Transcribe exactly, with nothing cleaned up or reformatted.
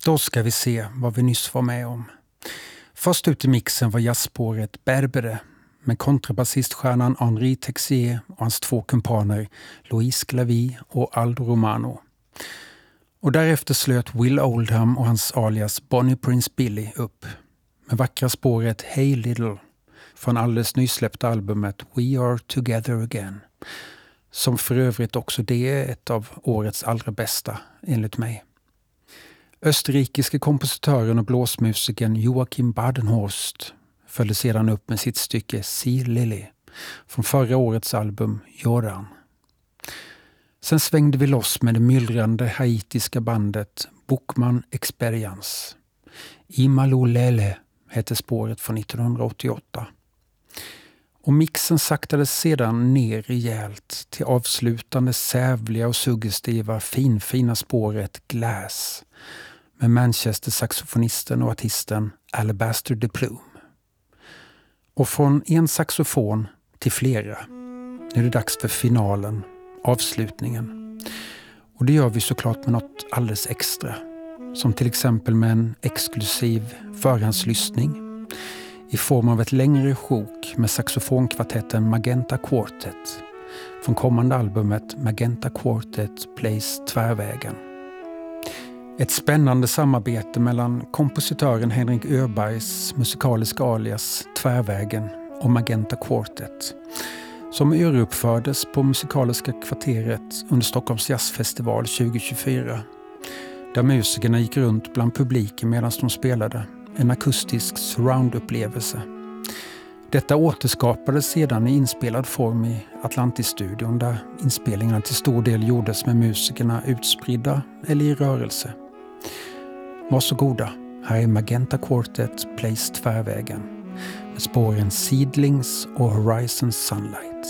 Då ska vi se vad vi nyss var med om. Först ut i mixen var jazzspåret Berbere med kontrabasiststjärnan Henri Texier och hans två kumpaner Louis Glavy och Aldo Romano. Och därefter slöt Will Oldham och hans alias Bonnie Prince Billy upp med vackra spåret Hey Little från alldeles nysläppta albumet We Are Together Again, som för övrigt också det är ett av årets allra bästa enligt mig. Österrikiske kompositören och blåsmusikern Joachim Badenhorst följde sedan upp med sitt stycke Sea Lily från förra årets album Jordan. Sen svängde vi loss med det myllrande haitiska bandet Boukman Experience. Imalolele hette spåret från nittonhundraåttioåtta. Och mixen saktades sedan ner rejält till avslutande sävliga och suggestiva finfina spåret Glass med Manchester-saxofonisten och artisten Alabaster de Plume. Och från en saxofon till flera. Nu är det dags för finalen, avslutningen. Och det gör vi såklart med något alldeles extra. Som till exempel med en exklusiv förhandslyssning i form av ett längre sjok med saxofonkvartetten Magenta Quartet från kommande albumet Magenta Quartet Plays Tvärvägen. Ett spännande samarbete mellan kompositören Henrik Öbergs musikaliska alias Tvärvägen och Magenta Quartet som uruppfördes på Musikaliska kvarteret under Stockholms jazzfestival tjugohundratjugofyra där musikerna gick runt bland publiken medan de spelade en akustisk surround-upplevelse. Detta återskapades sedan i inspelad form i Atlantis-studion där inspelningarna till stor del gjordes med musikerna utspridda eller i rörelse. Varsågoda, här är Magenta Quartet Plays Tvärvägen med spåren Seedlings och Horizon Sunlight.